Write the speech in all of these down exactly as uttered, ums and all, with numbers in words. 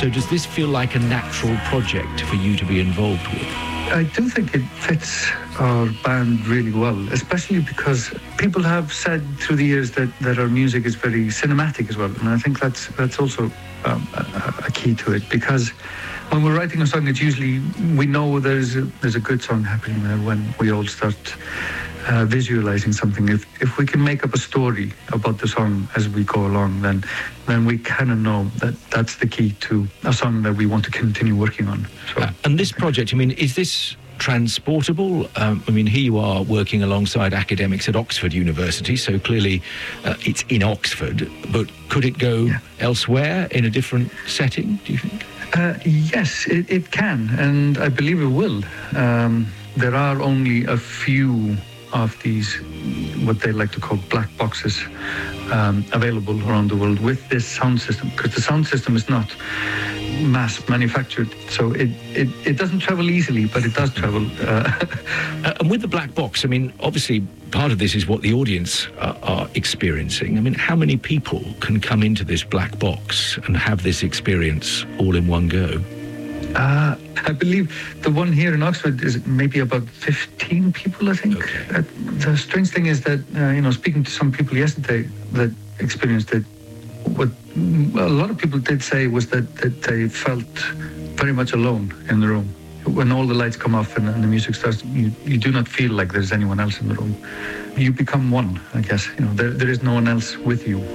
So does this feel like a natural project for you to be involved with? I do think it fits our band really well, especially because people have said through the years that, that our music is very cinematic as well. And I think that's that's also um, a, a key to it, because when we're writing a song, it's usually, we know there's a, there's a good song happening there when we all start uh, visualizing something. If if we can make up a story about the song as we go along, then then we kind of know that that's the key to a song that we want to continue working on. So, uh, and this project, I mean, is this transportable? Um, I mean, here you are working alongside academics at Oxford University, so clearly uh, it's in Oxford, but could it go yeah. elsewhere in a different setting, do you think? Uh, yes, it, it can, and I believe it will. Um, there are only a few of these, what they like to call black boxes, um, available around the world with this sound system, because the sound system is not mass manufactured, so it, it, it doesn't travel easily, but it does travel. Uh, uh, and with the black box, I mean, obviously part of this is what the audience uh, are experiencing. I mean, how many people can come into this black box and have this experience all in one go? Uh, I believe the one here in Oxford is maybe about fifteen people, I think. Okay. Uh, the strange thing is that, uh, you know, speaking to some people yesterday that experienced it, what a lot of people did say was that, that they felt very much alone in the room. When all the lights come off and, and the music starts, you, you do not feel like there's anyone else in the room. You become one, I guess. You know, there, there is no one else with you.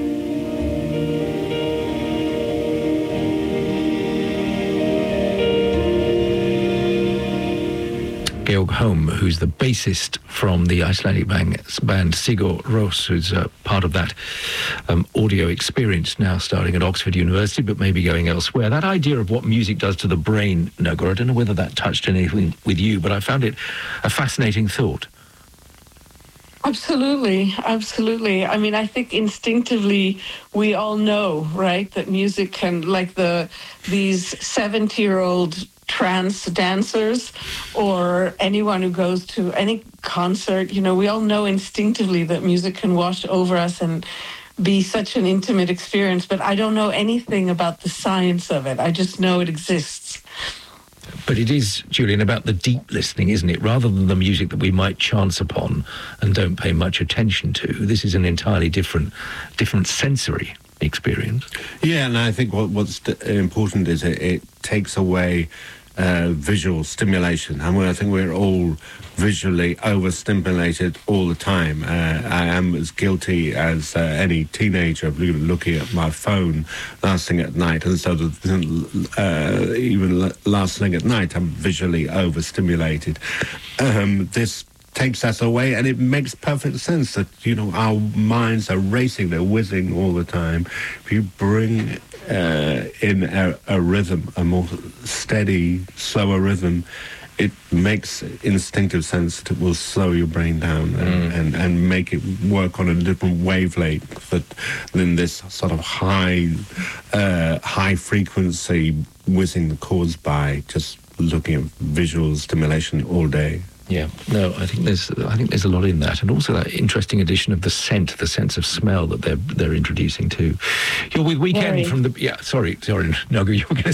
Georg Holm, who's the bassist from the Icelandic band, band Sigur Rós, who's uh, part of that um, audio experience now starting at Oxford University, but maybe going elsewhere. That idea of what music does to the brain, Nökkvi, I don't know whether that touched anything with you, but I found it a fascinating thought. Absolutely, absolutely. I mean, I think instinctively we all know, right, that music can, like the these seventy-year-old trance dancers or anyone who goes to any concert, you know, we all know instinctively that music can wash over us and be such an intimate experience, but I don't know anything about the science of it. I just know it exists. But it is, Julian, about the deep listening, isn't it? Rather than the music that we might chance upon and don't pay much attention to. This is an entirely different, different sensory experience. Yeah, and I think what, what's important is it, it takes away uh, visual stimulation. I mean, I think we're all visually overstimulated all the time. Uh, I am as guilty as uh, any teenager of looking at my phone last thing at night, and so the, uh, even last thing at night, I'm visually overstimulated. Um, this takes us away, and it makes perfect sense that, you know, our minds are racing, they're whizzing all the time. If you bring uh, in a, a rhythm, a more steady, slower rhythm, it makes instinctive sense that it will slow your brain down and, mm. and, and make it work on a different wavelength that, than this sort of high, uh, high frequency whizzing the chords by, just looking at visual stimulation all day. Yeah, no, I think there's I think there's a lot in that, and also that interesting addition of the scent, the sense of smell that they're they're introducing too. You're with Weekend Sorry. from the yeah. Sorry, sorry, Nökkvi, you were going to